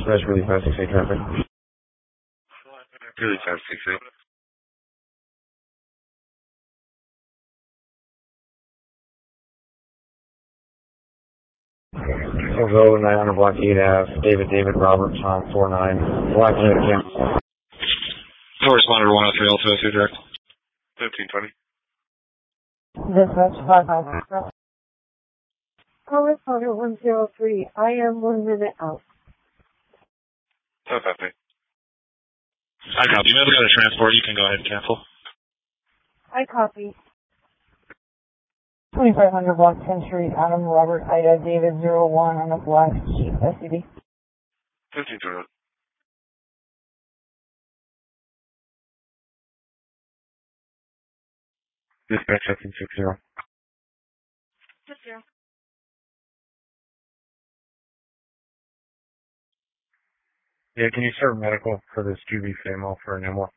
Dispatch really fast 68 traffic. Really fast 68. Go 900 block 8 Ave, David, Robert, Tom, 49. Block 8 Camp. No responder 103 Alpha, 2 direct. 1520. Dispatch 555. Correspondent 103, I am 1 minute out. Oh, copy. I copy. You may have got a transport. You can go ahead and cancel. I copy. 2500 block 10th Street, Adam, Robert, Ida, David, 01 on a black Jeep SUV. 1520. Dispatch 1560. 60. Yeah, can you start medical for this QB female for an M1?